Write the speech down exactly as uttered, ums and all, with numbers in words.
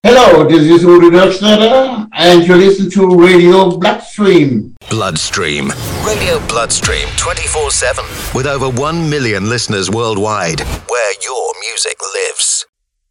Hello, this is Uri Schneider, and you listen to Radio Bloodstream. Bloodstream. Radio Bloodstream twenty-four seven. With over one million listeners worldwide, where your music lives.